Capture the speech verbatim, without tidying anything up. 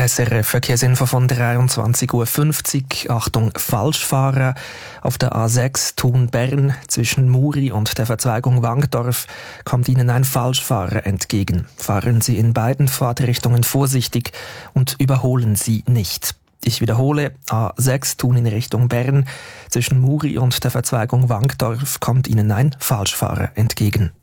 S R F Verkehrsinfo von dreiundzwanzig Uhr fünfzig. Achtung, Falschfahrer. Auf der A sechs Thun-Bern zwischen Muri und der Verzweigung Wankdorf kommt Ihnen ein Falschfahrer entgegen. Fahren Sie in beiden Fahrtrichtungen vorsichtig und überholen Sie nicht. Ich wiederhole, A sechs Thun in Richtung Bern. Zwischen Muri und der Verzweigung Wankdorf kommt Ihnen ein Falschfahrer entgegen.